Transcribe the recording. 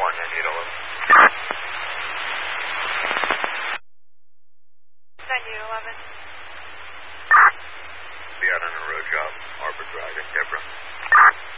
calling 9811. 9811. Be out on a road job, Arbor Drive in Deborah.